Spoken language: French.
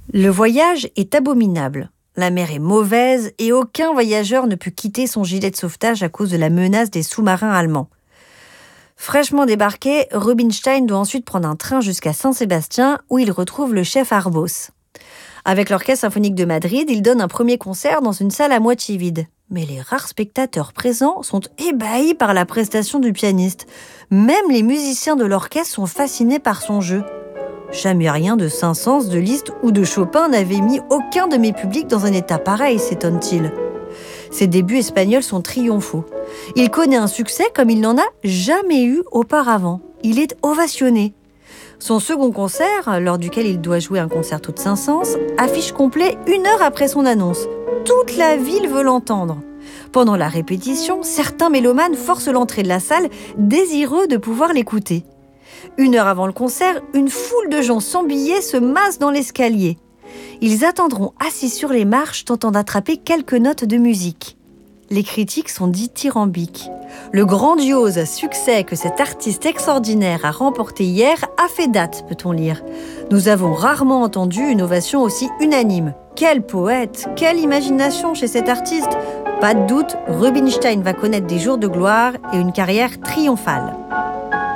Le voyage est abominable. La mer est mauvaise et aucun voyageur ne peut quitter son gilet de sauvetage à cause de la menace des sous-marins allemands. Fraîchement débarqué, Rubinstein doit ensuite prendre un train jusqu'à Saint-Sébastien où il retrouve le chef Arbós. Avec l'Orchestre symphonique de Madrid, il donne un premier concert dans une salle à moitié vide. Mais les rares spectateurs présents sont ébahis par la prestation du pianiste. Même les musiciens de l'orchestre sont fascinés par son jeu. Jamais rien de Saint-Saëns, de Liszt ou de Chopin n'avait mis aucun de mes publics dans un état pareil, s'étonne-t-il. Ses débuts espagnols sont triomphaux. Il connaît un succès comme il n'en a jamais eu auparavant. Il est ovationné. Son second concert, lors duquel il doit jouer un concerto de Saint-Saëns, affiche complet 1 heure après son annonce. Toute la ville veut l'entendre. Pendant la répétition, certains mélomanes forcent l'entrée de la salle, désireux de pouvoir l'écouter. 1 heure avant le concert, une foule de gens sans billets se masse dans l'escalier. Ils attendront assis sur les marches, tentant d'attraper quelques notes de musique. Les critiques sont dithyrambiques. Le grandiose succès que cet artiste extraordinaire a remporté hier a fait date, peut-on lire. Nous avons rarement entendu une ovation aussi unanime. Quel poète, quelle imagination chez cet artiste! Pas de doute, Rubinstein va connaître des jours de gloire et une carrière triomphale.